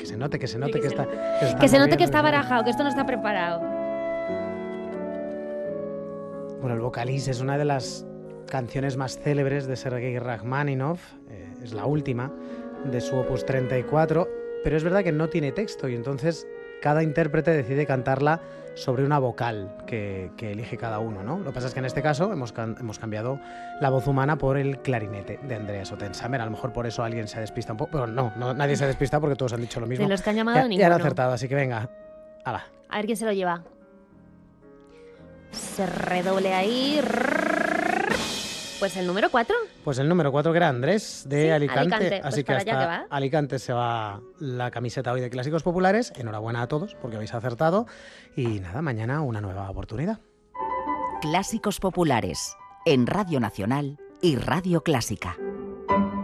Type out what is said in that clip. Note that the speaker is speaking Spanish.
Que se note que Que está se moviendo. note que está barajado, que esto no está preparado. Bueno, el Vocalís es una de las canciones más célebres de Sergei Rachmaninoff, es la última de su opus 34, pero es verdad que no tiene texto y entonces cada intérprete decide cantarla sobre una vocal que elige cada uno, ¿no? Lo que pasa es que en este caso hemos cambiado la voz humana por el clarinete de Andreas Ottensamer. A lo mejor por eso alguien se despista un poco, pero no, nadie se despista porque todos han dicho lo mismo. De los que han llamado, Ya han ninguno. acertado, así que venga, hala. A ver quién se lo lleva. Se redoble ahí. Pues el número 4. Pues el número 4, que era Andrés, de Sí, Alicante. Alicante. Pues Así que para allá hasta que va. Alicante se va la camiseta hoy de Clásicos Populares. Enhorabuena a todos porque habéis acertado. Y nada, mañana una nueva oportunidad. Clásicos Populares, en Radio Nacional y Radio Clásica.